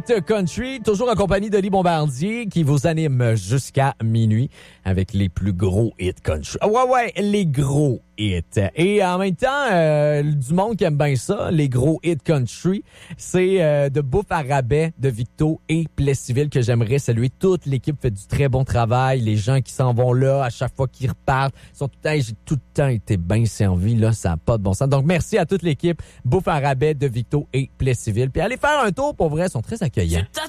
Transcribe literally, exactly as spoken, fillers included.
Country, toujours en compagnie de Lee Bombardier qui vous anime jusqu'à minuit avec les plus gros hits country. Ah ouais, ouais, les gros hits. Et en même temps, euh, du monde qui aime bien ça, les gros hits country, c'est euh, de Bouffe à rabais de Victo et Plessisville que j'aimerais saluer. Toute l'équipe fait du très bon travail. Les gens qui s'en vont là, à chaque fois qu'ils repartent, sont tout le temps, j'ai tout le temps été bien servi. Là, ça n'a pas de bon sens. Donc, merci à toute l'équipe Bouffe à rabais de Victo et Plessisville. Puis allez faire un tour, pour vrai, ils sont très accueillants. C'est